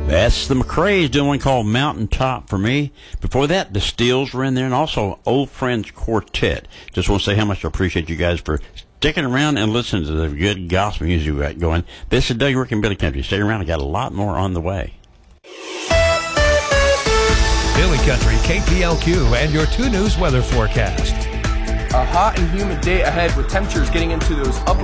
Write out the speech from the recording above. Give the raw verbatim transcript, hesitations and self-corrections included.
That's the McCrae's doing one called Mountaintop for me. Before that, the Steels were in there, and also Old Friends Quartet. Just want to say how much I appreciate you guys for sticking around and listening to the good gospel music we got going. This is Doug Rick and Billy Country. Stay around. I got a lot more on the way. Billy Country, K P L Q, and your two News weather forecast. A hot and humid day ahead with temperatures getting into those upper